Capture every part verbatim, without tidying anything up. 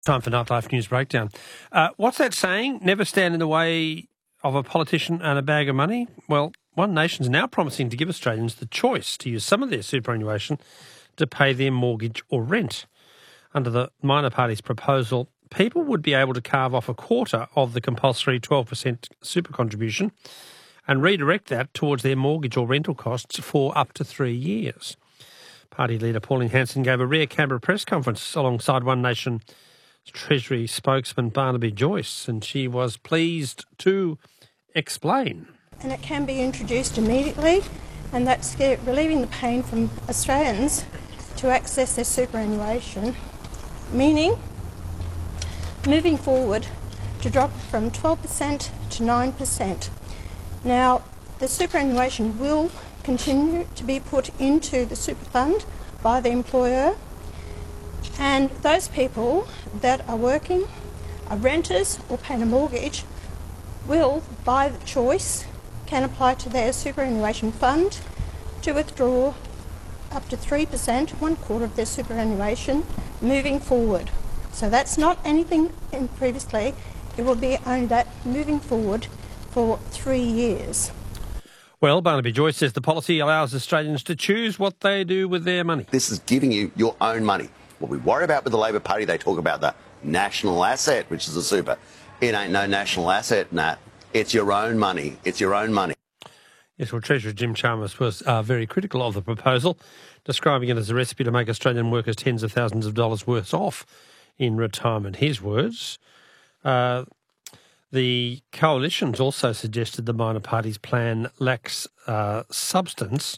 Time for Nightlife News Breakdown. Uh, what's that saying? Never stand in the way of a politician and a bag of money? Well, One Nation's now promising to give Australians the choice to use some of their superannuation to pay their mortgage or rent. Under the minor party's proposal, people would be able to carve off a quarter of the compulsory twelve percent super contribution and redirect that towards their mortgage or rental costs for up to three years. Party leader Pauline Hanson gave a rare Canberra press conference alongside One Nation Treasury spokesman Barnaby Joyce, and she was pleased to explain. And it can be introduced immediately, and that's relieving the pain from Australians to access their superannuation, meaning moving forward to drop from twelve percent to nine percent. Now, the superannuation will continue to be put into the super fund by the employer, and those people that are working, are renters or paying a mortgage, will, by the choice, can apply to their superannuation fund to withdraw up to three percent, one quarter of their superannuation, moving forward. So that's not anything in previously, it will be only that moving forward for three years. Well, Barnaby Joyce says the policy allows Australians to choose what they do with their money. This is giving you your own money. What we worry about with the Labor Party, they talk about the national asset, which is the super. It ain't no national asset, Nat. It's your own money. It's your own money. Yes, well, Treasurer Jim Chalmers was uh, very critical of the proposal, describing it as a recipe to make Australian workers tens of thousands of dollars worse off in retirement. His words. Uh, the coalition's also suggested the minor party's plan lacks uh, substance.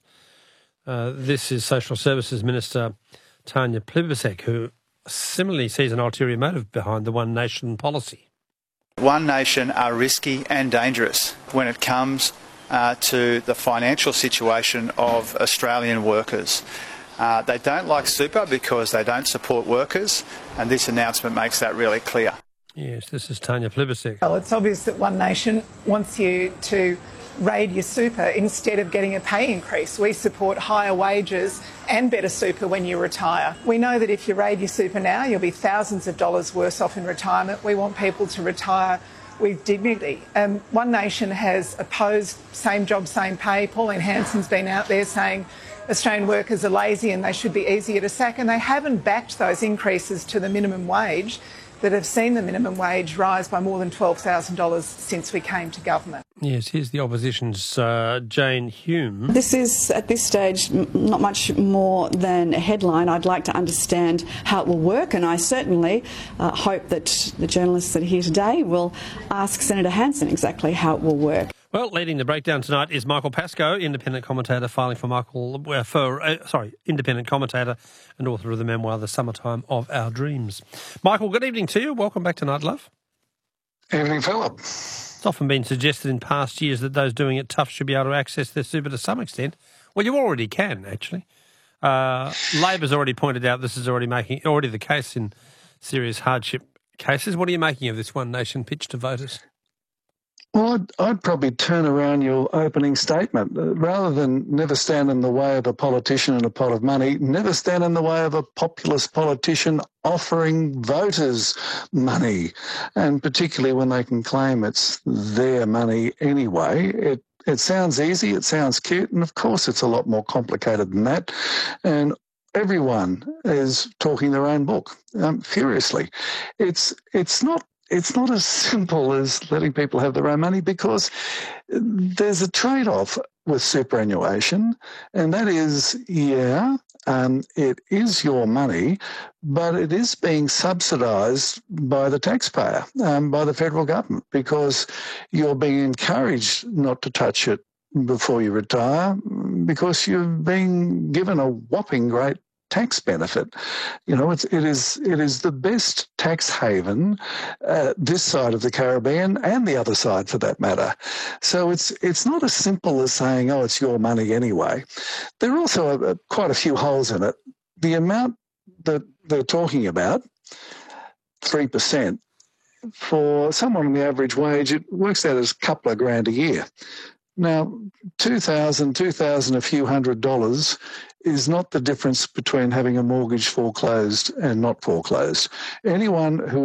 Uh, this is Social Services Minister Tanya Plibersek, who similarly sees an ulterior motive behind the One Nation policy. One Nation are risky and dangerous when it comes uh, to the financial situation of Australian workers. Uh, they don't like super because they don't support workers, and this announcement makes that really clear. Yes, this is Tanya Plibersek. Well, it's obvious that One Nation wants you to raid your super instead of getting a pay increase. We support higher wages and better super when you retire. We know that if you raid your super now, you'll be thousands of dollars worse off in retirement. We want people to retire with dignity. Um, One Nation has opposed same job, same pay. Pauline Hanson's been out there saying Australian workers are lazy and they should be easier to sack, and they haven't backed those increases to the minimum wage that have seen the minimum wage rise by more than twelve thousand dollars since we came to government. Yes, here's the opposition's uh, Jane Hume. This is, at this stage, m- not much more than a headline. I'd like to understand how it will work, and I certainly uh, hope that the journalists that are here today will ask Senator Hanson exactly how it will work. Well, leading the breakdown tonight is Michael Pascoe, independent commentator, filing for Michael uh, for uh, sorry, independent commentator and author of the memoir "The Summertime of Our Dreams." Michael, good evening to you. Welcome back to Night Love. Evening, Philip. It's often been suggested in past years that those doing it tough should be able to access their super to some extent. Well, you already can, actually. Uh, Labor's already pointed out this is already making already the case in serious hardship cases. What are you making of this One Nation pitch to voters? Well, I'd, I'd probably turn around your opening statement. Uh, rather than never stand in the way of a politician and a pot of money, never stand in the way of a populist politician offering voters money, and particularly when they can claim it's their money anyway. It it sounds easy, it sounds cute, and of course it's a lot more complicated than that. And everyone is talking their own book, um, furiously. It's it's not It's not as simple as letting people have their own money, because there's a trade-off with superannuation, and that is, yeah, um, it is your money, but it is being subsidised by the taxpayer, um, by the federal government, because you're being encouraged not to touch it before you retire, because you're being given a whopping great tax benefit. You know, it's, it is it is the best tax haven uh, this side of the Caribbean, and the other side for that matter. So it's it's not as simple as saying, oh, it's your money anyway. There are also a, a, quite a few holes in it. The amount that they're talking about, three percent, for someone on the average wage, it works out as a couple of grand a year. Now, two thousand, two thousand, a few hundred dollars is not the difference between having a mortgage foreclosed and not foreclosed. Anyone who